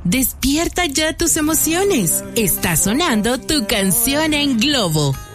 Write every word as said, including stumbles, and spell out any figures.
Despierta ya tus emociones. Está sonando tu canción en Globo.